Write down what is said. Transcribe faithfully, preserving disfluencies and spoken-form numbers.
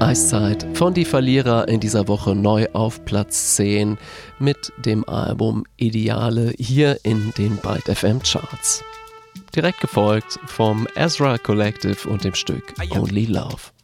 Eiszeit von Die Verlierer in dieser Woche neu auf Platz zehn mit dem Album Ideale hier in den Byte F M Charts. Direkt gefolgt vom Ezra Collective und dem Stück Only Love.